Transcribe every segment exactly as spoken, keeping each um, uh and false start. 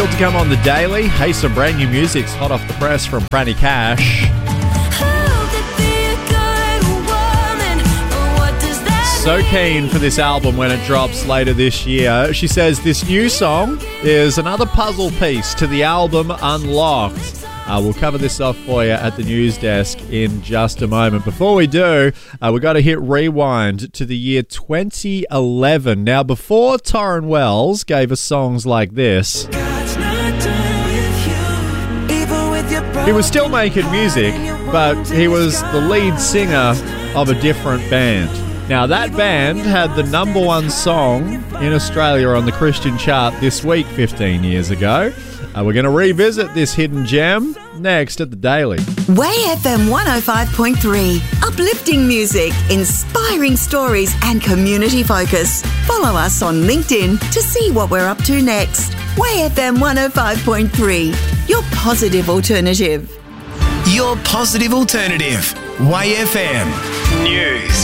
Still to come on the Daily. Hey, some brand new music's hot off the press from Franny Cash. So keen for this album when it drops later this year. She says this new song is another puzzle piece to the album Unlocked. Uh, we'll cover this off for you at the news desk in just a moment. Before we do, uh, we've got to hit rewind to the year twenty eleven. Now, before Torrin Wells gave us songs like this, he was still making music, but he was the lead singer of a different band. Now, that band had the number one song in Australia on the Christian chart this week fifteen years ago. Uh, we're going to revisit this hidden gem next at the Daily. Way F M one oh five point three. Uplifting music, inspiring stories and community focus. Follow us on LinkedIn to see what we're up to next. Way F M one oh five point three. Your positive alternative. Your positive alternative. Way F M News.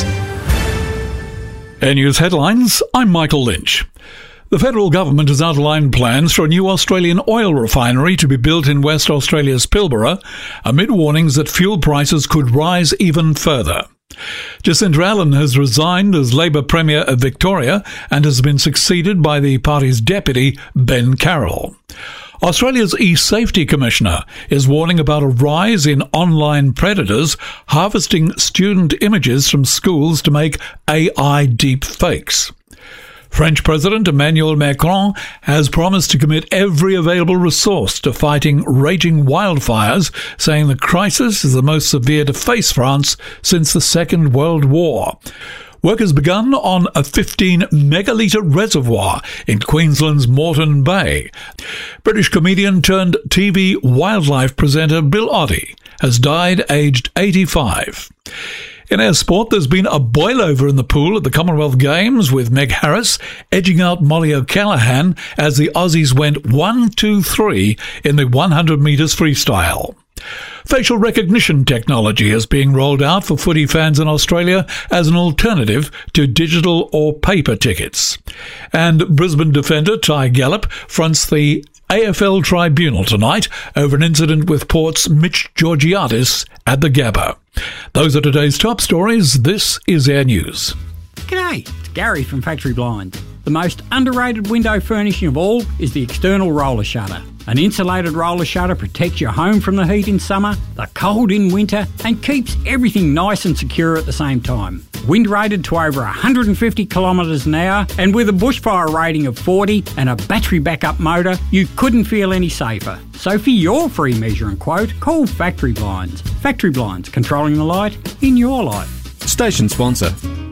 Air News headlines, I'm Michael Lynch. The federal government has outlined plans for a new Australian oil refinery to be built in West Australia's Pilbara, amid warnings that fuel prices could rise even further. Jacinta Allen has resigned as Labor Premier of Victoria and has been succeeded by the party's deputy, Ben Carroll. Australia's e-safety commissioner is warning about a rise in online predators harvesting student images from schools to make A I deep fakes. French President Emmanuel Macron has promised to commit every available resource to fighting raging wildfires, saying the crisis is the most severe to face France since the Second World War. Work has begun on a fifteen megalitre reservoir in Queensland's Moreton Bay. British comedian turned T V wildlife presenter Bill Oddie has died aged eighty-five. In our sport, there's been a boil-over in the pool at the Commonwealth Games, with Meg Harris edging out Molly O'Callaghan as the Aussies went one two three in the one hundred metres freestyle. Facial recognition technology is being rolled out for footy fans in Australia as an alternative to digital or paper tickets. And Brisbane defender Ty Gallop fronts the A F L Tribunal tonight over an incident with Port's Mitch Georgiadis at the Gabba. Those are today's top stories. This is Air News. G'day, it's Gary from Factory Blinds. The most underrated window furnishing of all is the external roller shutter. An insulated roller shutter protects your home from the heat in summer, the cold in winter, and keeps everything nice and secure at the same time. Wind rated to over one hundred fifty kilometres an hour, and with a bushfire rating of forty and a battery backup motor, you couldn't feel any safer. So for your free measure and quote, call Factory Blinds. Factory Blinds, controlling the light in your life. Station sponsor.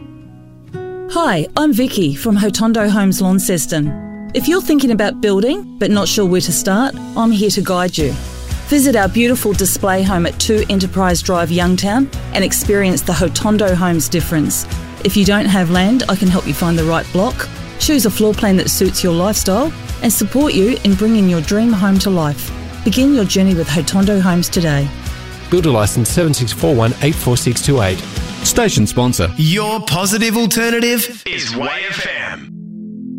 Hi, I'm Vicky from Hotondo Homes Launceston. If you're thinking about building but not sure where to start, I'm here to guide you. Visit our beautiful display home at two Enterprise Drive, Youngtown, and experience the Hotondo Homes difference. If you don't have land, I can help you find the right block, choose a floor plan that suits your lifestyle, and support you in bringing your dream home to life. Begin your journey with Hotondo Homes today. Builder licence seven six four one eight four six two eight. Station sponsor. Your positive alternative is Y F M.